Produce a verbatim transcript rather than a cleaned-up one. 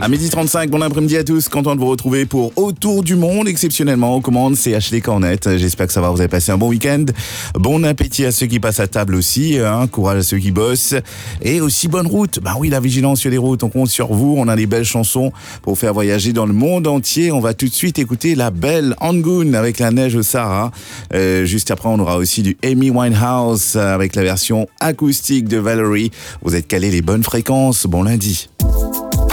À midi trente-cinq, bon après-midi à tous, content de vous retrouver pour Autour du Monde, exceptionnellement aux commandes, c'est Ashley Cornette. J'espère que ça va, vous avez passé un bon week-end. Bon appétit à ceux qui passent à table aussi, hein, courage à ceux qui bossent, et aussi bonne route. Bah oui, la vigilance sur les routes, on compte sur vous, on a des belles chansons pour faire voyager dans le monde entier. On va tout de suite écouter la belle Angoon avec la neige au Sahara. Euh, juste après, on aura aussi du Amy Winehouse avec la version acoustique de Valerie. Vous êtes calés les bonnes fréquences, bon lundi.